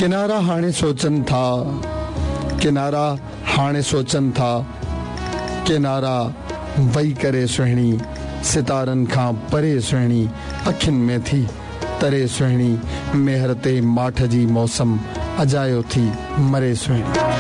किनारा हाणे सोचनि था, किनारा हाणे सोचनि था, किनारा वही करे सुहिणी, सितारनि खां परे सुहिणी, अखियुनि में थी तरे सुहिणी, मेहर ते माठ जी मौसम अजायो थी मरे सुहिणी।